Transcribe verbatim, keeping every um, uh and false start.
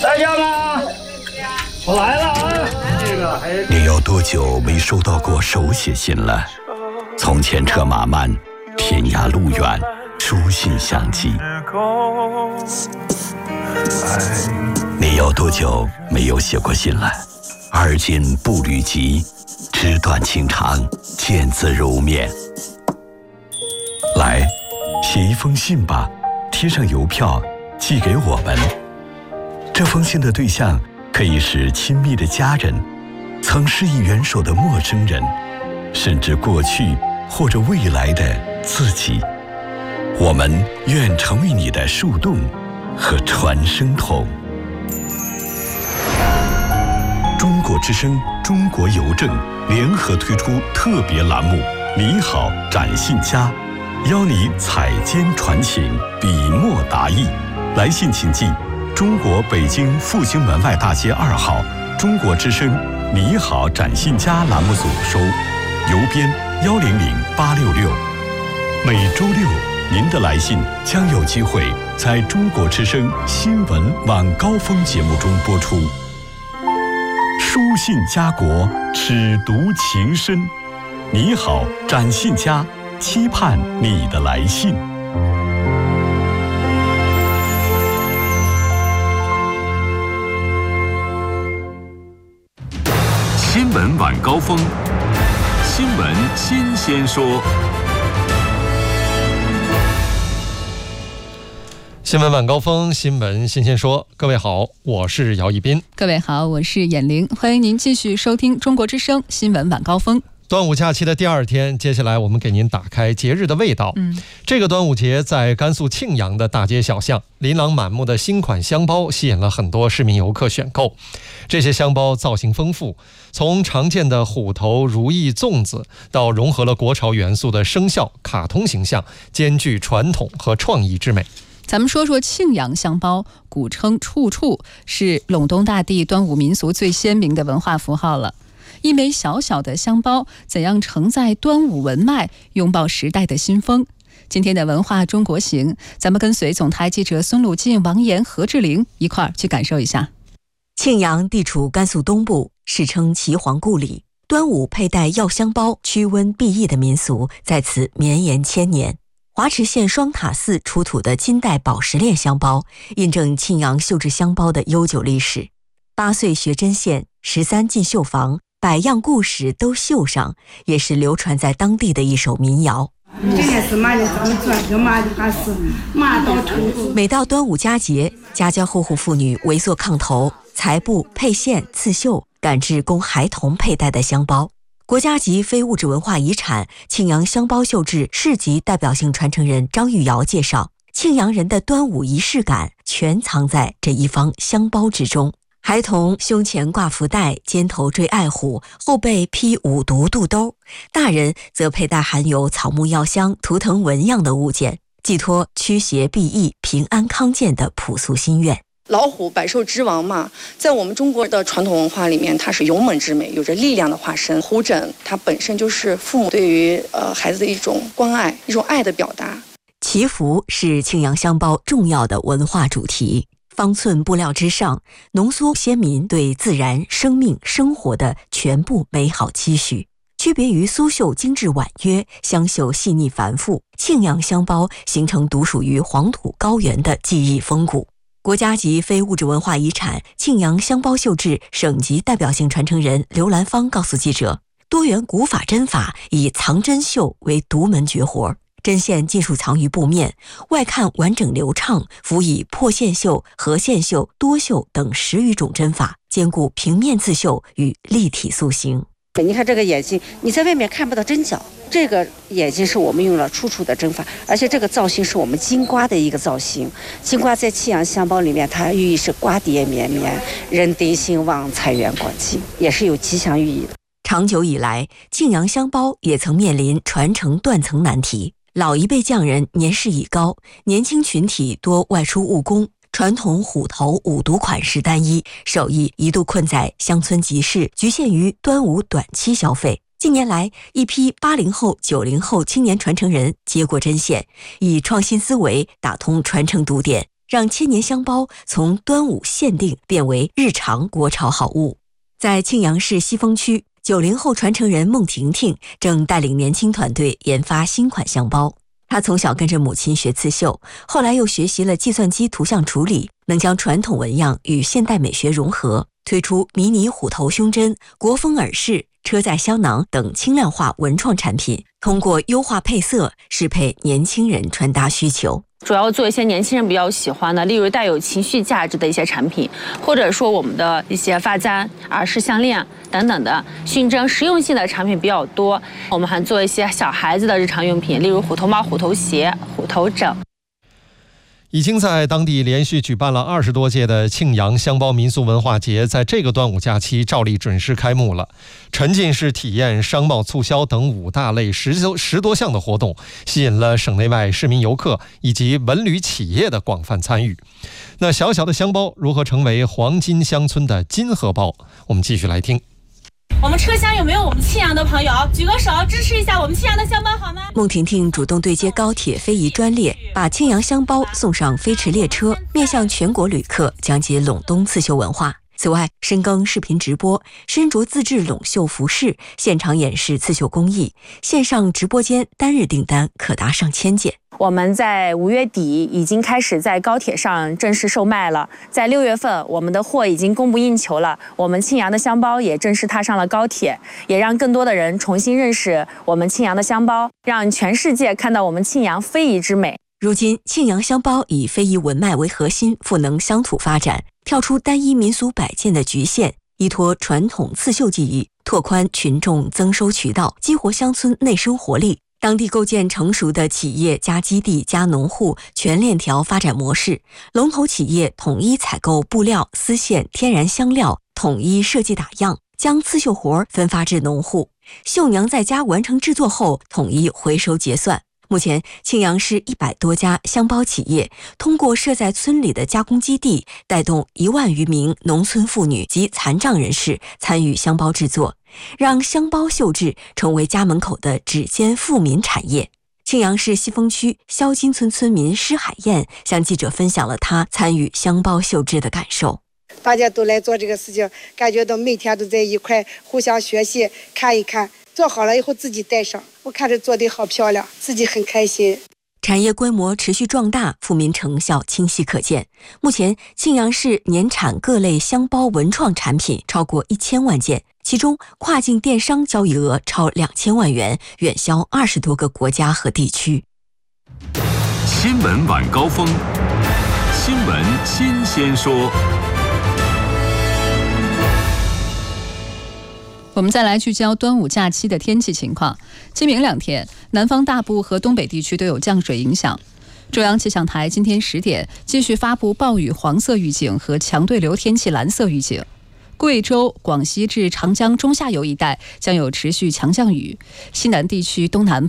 在家吗？我来了啊！这个还你有多久没收到过手写信了？从前车马慢，天涯路远，书信相寄。你有多久没有写过信了？而今步履急，纸短情长，见字如面。来，写一封信吧，贴上邮票，寄给我们。这封信的对象可以是亲密的家人，曾施以援手的陌生人，甚至过去或者未来的自己。我们愿成为你的树洞和传声筒。中国之声、中国邮政联合推出特别栏目《你好，展信佳》，邀你采笺传情，笔墨达意。来信请寄中国北京复兴门外大街二号中国之声《你好，展信佳》栏目组收，邮编幺零零八六六。每周六，您的来信将有机会在中国之声新闻晚高峰节目中播出。书信家国，尺读情深。你好，展信佳，期盼你的来信。 新闻晚高峰，新闻新鲜说。 新闻晚高峰，新闻新鲜说。各位好，我是姚一斌。 各位好，我是闫玲。欢迎您继续收听中国之声新闻晚高峰。 端午假期的第二天，接下来我们给您打开节日的味道。嗯，这个端午节在甘肃庆阳的大街小巷，琳琅满目的新款香包吸引了很多市民游客选购。这些香包造型丰富，从常见的虎头、如意、粽子，到融合了国潮元素的生肖、卡通形象，兼具传统和创意之美。 咱们说说庆阳香包，古称处处，是陇东大地端午民俗最鲜明的文化符号了。一枚小小的香包，怎样承载端午文脉，拥抱时代的新风？今天的文化中国行，咱们跟随总台记者孙鲁进、王岩、何志玲一块儿去感受一下。 庆阳地处甘肃东部，世称岐黄故里，端午佩戴药香包驱瘟避疫的民俗在此绵延千年。华池县双塔寺出土的金代宝石链香包，印证庆阳绣制香包的悠久历史。八岁学针线，十三进绣房，百样故事都绣上，也是流传在当地的一首民谣。每到端午佳节，家家户户妇女围坐炕头，裁布、配线、刺绣，赶制供孩童佩戴的香包。国家级非物质文化遗产庆阳香包绣制市级代表性传承人张玉瑶介绍，庆阳人的端午仪式感全藏在这一方香包之中。孩童胸前挂福袋，肩头缀爱虎，后背披五毒肚兜，大人则佩戴含有草木药香、图腾纹样的物件，寄托驱邪避疫、平安康健的朴素心愿。 老虎百兽之王嘛，在我们中国的传统文化里面，它是勇猛之美，有着力量的化身。虎枕它本身就是父母对于呃孩子的一种关爱，一种爱的表达。 祈福是庆阳香包重要的文化主题。方寸布料之上，浓缩先民对自然、生命、生活的全部美好期许。区别于苏绣精致婉约，香绣细腻繁复，庆阳香包形成独属于黄土高原的技艺风骨。国家级非物质文化遗产庆阳香包绣制省级代表性传承人刘兰芳告诉记者，多元古法针法以藏针绣为独门绝活，针线尽数藏于布面，外看完整流畅，辅以破线绣、合线绣、多绣等十余种针法，兼顾平面刺绣与立体塑形。 你看这个眼睛，你在外面看不到针脚，这个眼睛是我们用了处处的针法，而且这个造型是我们金瓜的一个造型。金瓜在庆阳香包里面，它寓意是瓜瓞绵绵，人丁兴旺，财源广进，也是有吉祥寓意的。 长久以来，庆阳香包也曾面临传承断层难题。老一辈匠人年事已高，年轻群体多外出务工，传统虎头五毒款式单一，手艺一度困在乡村集市，局限于端午短期消费。近年来，一批八零后、九零后青年传承人接过针线，以创新思维打通传承堵点， 让千年香包从端午限定变为日常国潮好物。在庆阳市西峰区，九零后传承人孟婷婷正带领年轻团队研发新款香包。她从小跟着母亲学刺绣，后来又学习了计算机图像处理，能将传统纹样与现代美学融合，推出迷你虎头胸针、国风耳饰、车载香囊等轻量化文创产品，通过优化配色适配年轻人穿搭需求。 主要做一些年轻人比较喜欢的，例如带有情绪价值的一些产品，或者说我们的一些发簪、耳饰、项链等等的熏蒸实用性的产品比较多。我们还做一些小孩子的日常用品，例如虎头帽、虎头鞋、虎头枕。 已经在当地连续举办了二十多届的庆阳香包民俗文化节，在这个端午假期照例准时开幕了。沉浸式体验、商贸促销等五大类十多十多项的活动，吸引了省内外市民游客以及文旅企业的广泛参与。那小小的香包如何成为黄金乡村的金荷包？我们继续来听。 我们车厢有没有我们庆阳的朋友？举个手支持一下我们庆阳的香包好吗？ 孟婷婷主动对接高铁非遗专列，把庆阳香包送上飞驰列车，面向全国旅客讲解陇东刺绣文化。此外，深耕视频直播，身着自制陇绣服饰，现场演示刺绣工艺，线上直播间单日订单可达上千件。 我们在五月底已经开始在高铁上正式售卖了，在六月份我们的货已经供不应求了，我们庆阳的香包也正式踏上了高铁，也让更多的人重新认识我们庆阳的香包，让全世界看到我们庆阳非遗之美。 如今，庆阳香包以非遗文脉为核心，赋能乡土发展，跳出单一民俗摆件的局限，依托传统刺绣技艺，拓宽群众增收渠道，激活乡村内生活力。当地构建成熟的企业加基地加农户全链条发展模式，龙头企业统一采购布料、丝线、天然香料，统一设计打样，将刺绣活分发至农户，绣娘在家完成制作后统一回收结算。目前，庆阳市一百多家香包企业通过设在村里的加工基地，带动一万余名农村妇女及残障人士参与香包制作，让香包绣制成为家门口的指尖富民产业。庆阳市西峰区肖金村村民施海燕向记者分享了他参与香包绣制的感受。 大家都来做这个事情，感觉到每天都在一块互相学习，看一看做好了以后自己带上，我看着做得好漂亮，自己很开心。 产业规模持续壮大，富民成效清晰可见。目前，庆阳市年产各类香包文创产品超过一千万件，其中跨境电商交易额超两千万元，远销二十多个国家和地区。 新闻晚高峰，新闻新鲜说。 我们再来聚焦端午假期的天气情况。今明两天，南方大部和东北地区都有降水影响。中央气象台今天十点继续发布暴雨黄色预警和强对流天气蓝色预警。贵州、广西至长江中下游一带将有持续强降雨，西南地区东南